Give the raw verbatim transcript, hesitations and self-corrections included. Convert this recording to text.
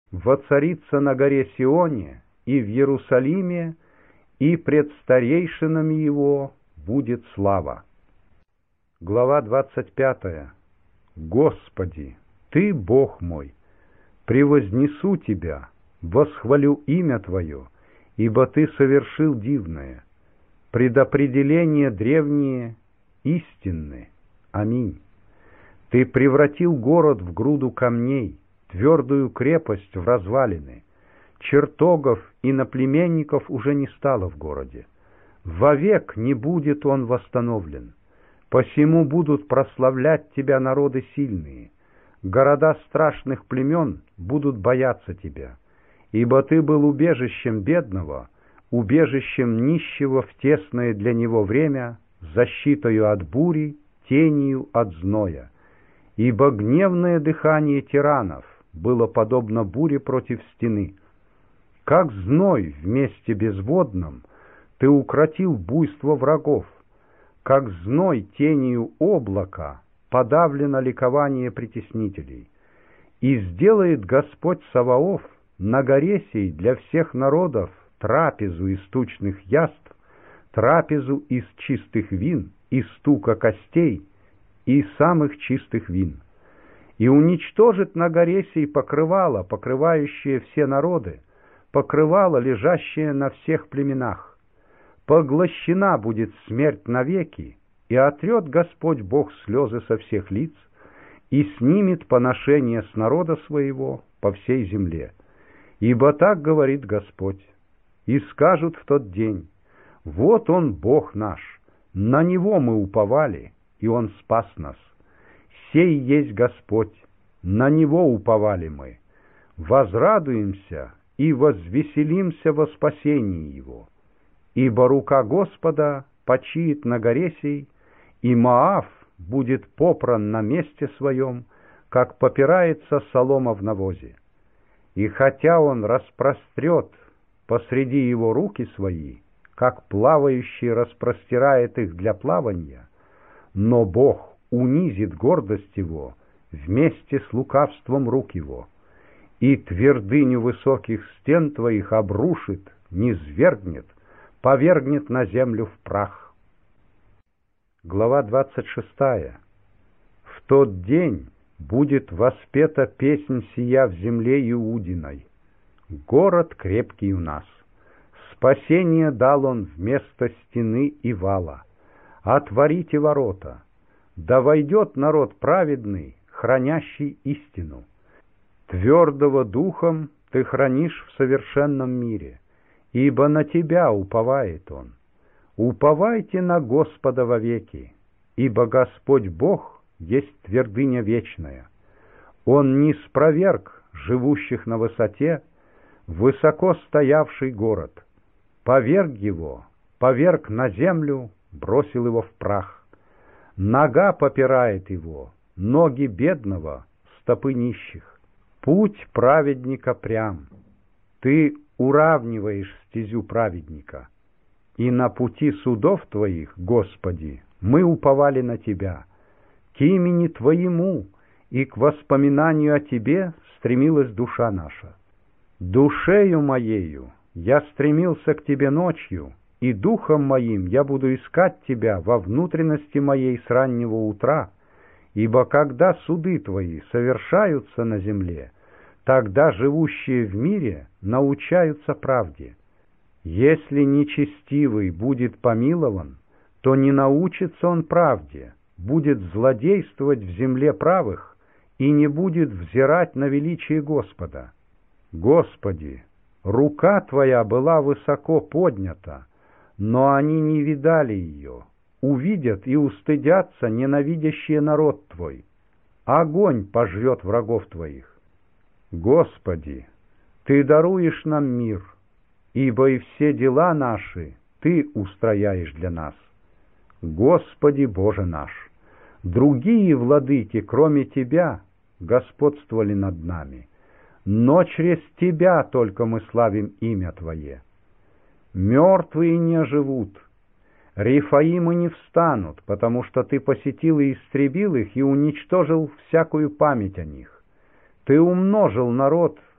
воцарится на горе Сионе и в Иерусалиме, и пред старейшинами его будет слава. Глава двадцать пятая. Господи, Ты Бог мой, превознесу Тебя, восхвалю имя Твое, ибо Ты совершил дивное, предопределения древние истинны. Аминь. Ты превратил город в груду камней, твердую крепость в развалины. Чертогов и наплеменников уже не стало в городе. Вовек не будет он восстановлен. Посему будут прославлять Тебя народы сильные. Города страшных племен будут бояться Тебя. Ибо Ты был убежищем бедного, убежищем нищего в тесное для него время, защитою от бури, тенью от зноя. Ибо гневное дыхание тиранов было подобно буре против стены. Как зной в месте безводном Ты укротил буйство врагов, как зной тенью облака подавлено ликование притеснителей. И сделает Господь Саваоф на горе сей для всех народов трапезу из тучных яств, трапезу из чистых вин, из стука костей и самых чистых вин. И уничтожит на горе сей покрывало, покрывающее все народы, покрывало, лежащее на всех племенах. Поглощена будет смерть навеки, и отрет Господь Бог слезы со всех лиц, и снимет поношение с народа своего по всей земле. Ибо так говорит Господь, и скажут в тот день: вот Он, Бог наш, на Него мы уповали, и Он спас нас. Сей есть Господь, на Него уповали мы. Возрадуемся и возвеселимся во спасении Его. Ибо рука Господа почиет на горе сей, и Моав будет попран на месте своем, как попирается солома в навозе. И хотя он распрострет посреди его руки свои, как плавающий распростирает их для плавания, но Бог унизит гордость его вместе с лукавством рук его, и твердыню высоких стен твоих обрушит, низвергнет, повергнет на землю в прах. Глава двадцать шестая. В тот день будет воспета песнь сия в земле Иудиной. Город крепкий у нас. Спасение дал он вместо стены и вала. Отворите ворота. Да войдет народ праведный, хранящий истину. Твердого духом ты хранишь в совершенном мире, ибо на тебя уповает он. Уповайте на Господа вовеки, ибо Господь Бог есть твердыня вечная. Он не спроверг живущих на высоте, высоко стоявший город. Поверг его, поверг на землю, бросил его в прах. Нога попирает его, ноги бедного, стопы нищих. Путь праведника прям. Ты уравниваешь стезю праведника. И на пути судов Твоих, Господи, мы уповали на Тебя. К имени Твоему и к воспоминанию о Тебе стремилась душа наша. Душею моею я стремился к Тебе ночью, и духом моим я буду искать Тебя во внутренности моей с раннего утра, ибо когда суды Твои совершаются на земле, тогда живущие в мире научаются правде. Если нечестивый будет помилован, то не научится он правде, будет злодействовать в земле правых и не будет взирать на величие Господа. Господи, рука Твоя была высоко поднята, но они не видали ее. Увидят и устыдятся ненавидящие народ Твой. Огонь пожрет врагов Твоих. Господи, Ты даруешь нам мир, ибо и все дела наши Ты устрояешь для нас. Господи Боже наш, другие владыки, кроме Тебя, господствовали над нами, но через Тебя только мы славим имя Твое. Мертвые не оживут, Рефаимы не встанут, потому что Ты посетил и истребил их и уничтожил всякую память о них. Ты умножил народ